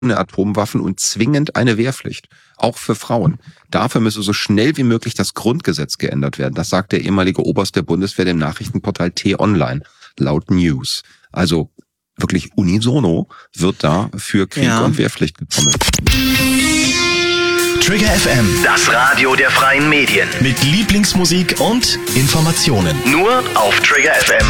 Atomwaffen und zwingend eine Wehrpflicht. Auch für Frauen. Dafür müsse so schnell wie möglich das Grundgesetz geändert werden. Das sagt der ehemalige Oberst der Bundeswehr dem Nachrichtenportal T-Online laut News. Also wirklich unisono wird da für Krieg und Wehrpflicht getrommelt. Trigger FM, Das Radio der freien Medien. mit Lieblingsmusik und Informationen. Nur auf triggerfm.de.